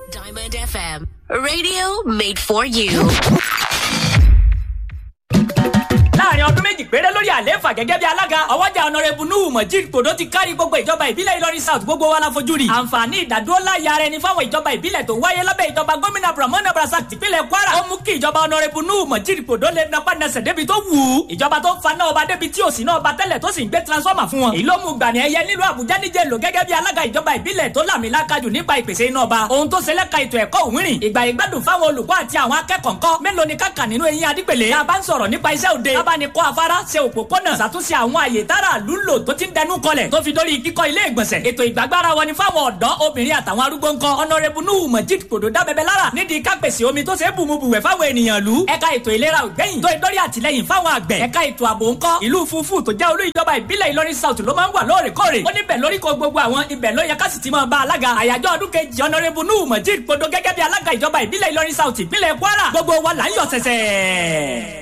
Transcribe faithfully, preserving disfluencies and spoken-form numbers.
Diamond F M, radio made for you. láàrin ọdún méjì péré lórí àlééfà gẹ́gẹ́ bí alága ọwọ́jà ọ̀nàrẹ́bù Nuhu Mojeed Podo ti kárí gbogbo ìjọba ìbílẹ̀ Ìlọrin South gbogbo wa la fojú rí. àǹfààní ìdádúró láyà ara ẹni fáwọn ìjọba ìbílẹ̀ tó wáyé lábẹ́ ìjọba gómìnà Abdulrahman Abdulrasaq tìpínlẹ̀ Kwara. ó mú kí ìjọba ọ̀nàrẹ́bù Nuhu Mojeed Podo lè napá nasẹ̀ débi tó wù ú. ìjọba tó ń fa náà ọba débi tí òsì náà ọba tẹ́lẹ̀ tó sì ń gbé transformer fún wọn. èyí ló mú gbàní ẹyẹ nílùú Àbújá níjẹ̀ lò gẹ́gẹ́ bí alága ìjọba ìbílẹ̀ tó làmìlakajù nípa ìpèsè iná ọba. ohun tó ṣẹlẹ̀ ka ètò ẹ̀kọ́ òwúrìn ìgbà ìgbádùn fáwọn olùkọ́ àti àwọn akẹ́kọ̀ọ́ ńkọ́ mélòó ni káàkà nínú eyín adípèlé. tá a bá ń sọ̀rọ̀ nípa iṣẹ́ òde tá bá ní kọ́ afárá ṣe òpópónà ṣàtúnṣe àwọn àyè tára lúlò tó ti ń dẹnu kọlẹ̀ tó fi dórí kíkọ́ ilé ìgbọ̀nsẹ̀. ètò ìgbàgbára wọn ni fáwọn ọ̀dọ́ obìnrin àtàwọn arúgbó ńkọ́. ọ̀nàrẹ́bù Nuhu Mojeed Podo dábẹ́bẹ́ lára nídìí ká pèsè omi tó ṣe é bùmùbùwẹ̀ fáwọn ènìyàn lú. ẹ̀ka ètò ìlera ògbẹ́yìn tó ìdórí àtìlẹ́yìn fáwọn àgbẹ̀. ẹ̀ka ètò ààbò ńkọ́. ìlú Fùfú tó jẹ́ olú ìjọba ìbílẹ̀ Ìlọrin South ló máa ń wà lóòrèkóòrè. ó níbẹ̀ lórí ko gbogbo àwọn ibẹ̀ ló yẹ ká sì ti máa bá alága. àyájọ́ ọdún kejì ọ̀nàrẹ́bù Nuhu Mojeed Podo gẹ́gẹ́ bí alága ìjọba ìbílẹ̀ Ìlọrin South ìpínlẹ̀ Kwara gbogbo wa là ń yọ̀ sẹ̀sẹ̀.